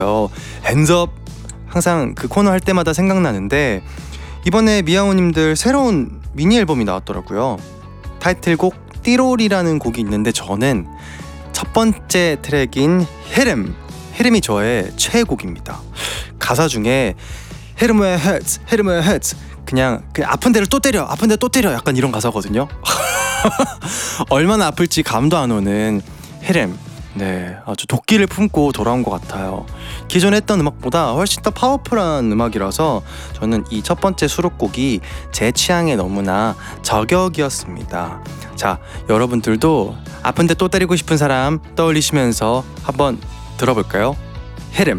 핸즈업 항상 그 코너 할 때마다 생각나는데 이번에 미아오님들 새로운 미니 앨범이 나왔더라고요. 타이틀곡 띠롤이라는 곡이 있는데 저는 첫 번째 트랙인 헤름이 저의 최애곡입니다. 가사 중에 헤르모의 헤츠 그냥 그 아픈 데를 또 때려 약간 이런 가사거든요. 얼마나 아플지 감도 안 오는 헤름. 네, 아주 도끼를 품고 돌아온 것 같아요. 기존에 했던 음악보다 훨씬 더 파워풀한 음악이라서 저는 이 첫 번째 수록곡이 제 취향에 너무나 저격이었습니다. 자, 여러분들도 아픈데 또 때리고 싶은 사람 떠올리시면서 한번 들어볼까요? 헤름.